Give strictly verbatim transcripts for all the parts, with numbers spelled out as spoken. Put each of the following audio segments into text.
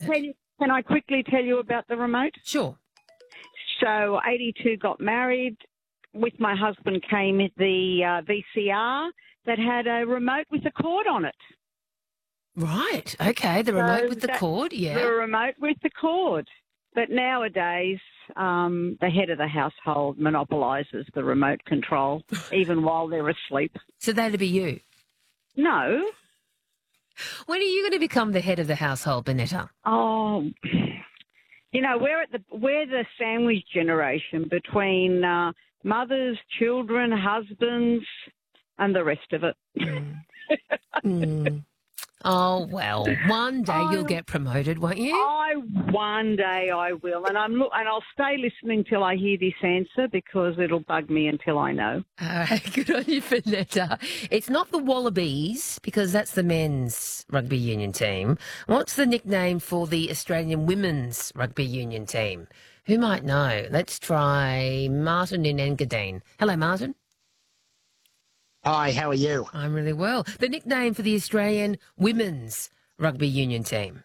tell you, can I quickly tell you about the remote? Sure. So eighty-two got married. With my husband came the uh, V C R that had a remote with a cord on it. Right. Okay. The remote So with the that- cord. Yeah. The remote with the cord. But nowadays, um, the head of the household monopolises the remote control, even while they're asleep. So that'd be you. No. When are you going to become the head of the household, Bonetta? Oh, you know, we're at the we're the sandwich generation between uh, mothers, children, husbands, and the rest of it. Mm. Mm. Oh, well, one day I- you'll get promoted, won't you? I one day I will, and I'm look, and I'll stay listening till I hear this answer because it'll bug me until I know. All right, good on you, Vanetta. It's not the Wallabies, because that's the men's rugby union team. What's the nickname for the Australian women's rugby union team? Who might know? Let's try Martin in Engadine. Hello, Martin. Hi, how are you? I'm really well. The nickname for the Australian women's rugby union team.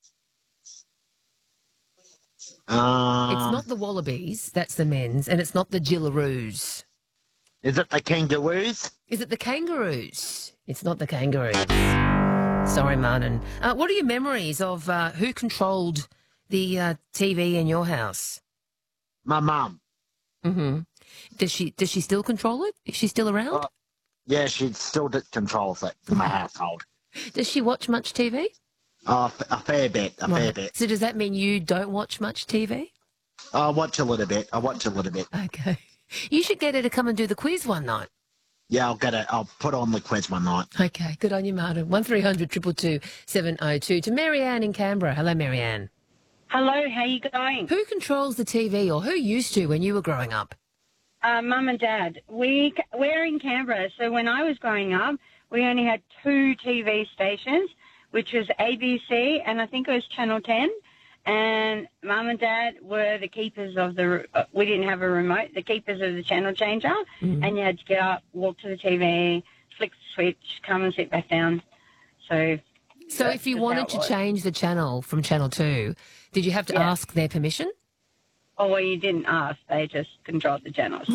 Uh, It's not the Wallabies, that's the men's, and it's not the Gillaroos. Is it the Kangaroos? Is it the Kangaroos? It's not the Kangaroos. Sorry, Martin. Uh, what are your memories of uh, who controlled the uh, T V in your house? My mum. Mm-hmm. Does she does she still control it? Is she still around? Uh, yeah, she still d- controls it in my household. Does she watch much T V? Uh, f- a fair bit, a fair Right. bit. So does that mean you don't watch much T V? I watch a little bit. I watch a little bit. Okay. You should get her to come and do the quiz one night. Yeah, I'll get it. I'll put on the quiz one night. Okay, good on you, Martin. one three hundred two two two seven oh two. To Marianne in Canberra. Hello, Marianne. Hello, how you going? Who controls the T V, or who used to when you were growing up? Uh, Mum and Dad. We, we're in Canberra, so when I was growing up, we only had two T V stations, which was A B C and I think it was Channel ten. And Mum and Dad were the keepers of the, uh, we didn't have a remote, the keepers of the channel changer. Mm-hmm. And you had to get up, walk to the T V, flick the switch, come and sit back down. So, So that's if you just wanted how it to was. change the channel from Channel two, did you have to Yeah. ask their permission? Oh, well, you didn't ask. They just controlled the channels.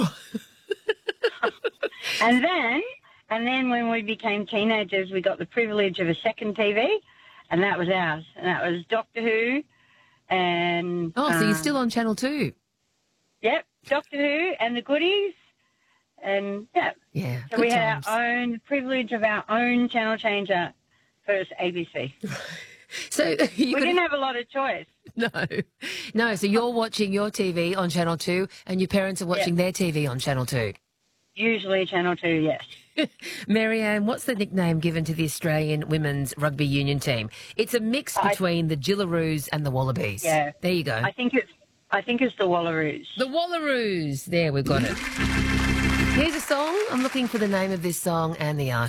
and then, and then when we became teenagers, we got the privilege of a second T V, and that was ours. And that was Doctor Who, and Oh, so you're um, still on Channel two? yep, Doctor Who and the goodies, and yeah. Yeah, So good we had times. our own privilege of our own channel changer for A B C. So you We could, didn't have a lot of choice. no, no. So you're watching your T V on Channel two, and your parents are watching their T V on Channel two. Usually Channel two, yes. Marianne, what's the nickname given to the Australian women's rugby union team? It's a mix I- between the Gillaroos and the Wallabies. Yeah. There you go. I think it's, I think it's the Wallaroos. The Wallaroos. There, we've got it. Here's a song. I'm looking for the name of this song and the artist.